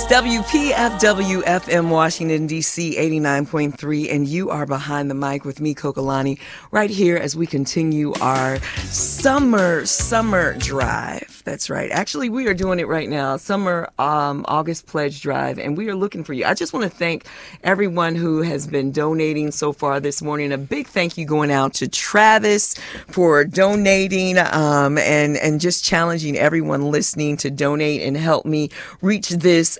WPFW FM Washington, D.C. 89.3, and you are behind the mic with me, Kokalani, right here as we continue our summer drive. That's right. Actually, we are doing it right now, summer August pledge drive, and we are looking for you. I just want to thank everyone who has been donating so far this morning. A big thank you going out to Travis for donating and just challenging everyone listening to donate and help me reach this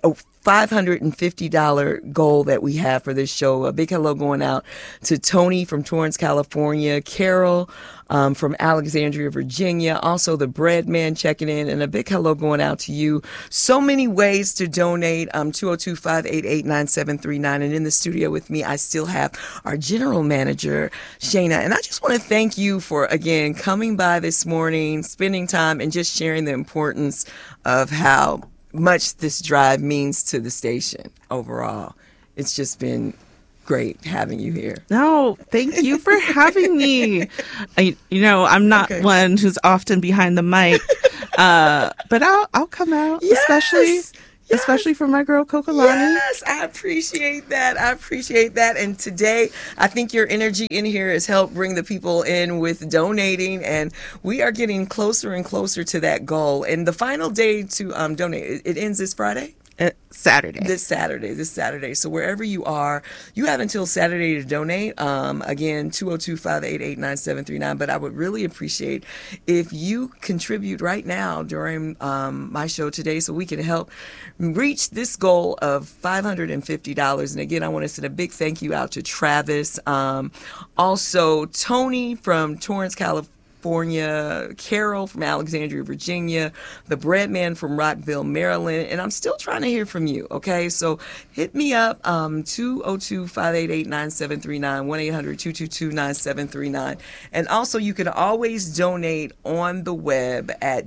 $550 goal that we have for this show. A big hello going out to Tony from Torrance, California, Carol from Alexandria, Virginia, also the Bread Man checking in, and a big hello going out to you. So many ways to donate, 202-588-9739, and in the studio with me, I still have our general manager, Shayna, and I just want to thank you for, again, coming by this morning, spending time, and just sharing the importance of how much this drive means to the station overall. It's just been great having you here. No, thank you for having me. I'm not one who's often behind the mic, but I'll come out, especially for my girl Kokalani. Yes, I appreciate that. And today, I think your energy in here has helped bring the people in with donating, and we are getting closer and closer to that goal. And the final day to donate, it ends this Friday? Saturday. This Saturday. So wherever you are, you have until Saturday to donate. Again, 202-588-9739. But I would really appreciate if you contribute right now during my show today so we can help reach this goal of $550. And again, I want to send a big thank you out to Travis. Also, Tony from Torrance, California. Carol from Alexandria, Virginia, the Bread Man from Rockville, Maryland, and I'm still trying to hear from you, okay? So hit me up, 202-588-9739, 1-800-222-9739, and also you can always donate on the web at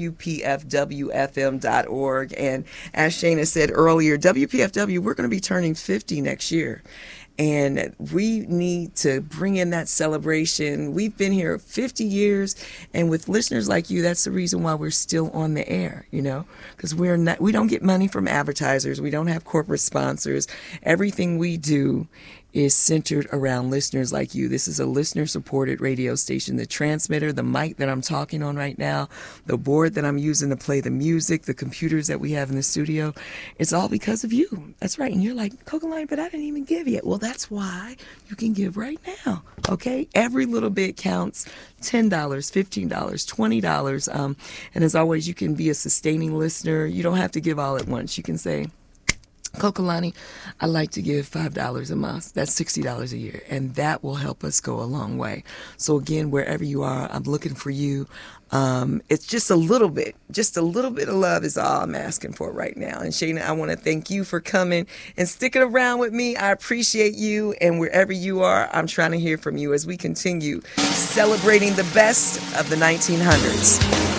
WPFWFM.org, and as Shayna said earlier, WPFW, we're going to be turning 50 next year. And we need to bring in that celebration. We've been here 50 years, and with listeners like you, that's the reason why we're still on the air, because we don't get money from advertisers. We don't have corporate sponsors. Everything we do is centered around listeners like you. This is a listener-supported radio station. The transmitter, the mic that I'm talking on right now, the board that I'm using to play the music, the computers that we have in the studio, it's all because of you. That's right. And you're like, Kokalani, but I didn't even give yet. Well, that's why you can give right now, okay? Every little bit counts. $10, $15, $20. And as always, you can be a sustaining listener. You don't have to give all at once. You can say, Kokalani, I like to give $5 a month. That's $60 a year, and that will help us go a long way. So again, wherever you are, I'm looking for you. It's just a little bit of love is all I'm asking for right now. And Shayna, I want to thank you for coming and sticking around with me. I appreciate you, and wherever you are, I'm trying to hear from you as we continue celebrating the best of the 1900s.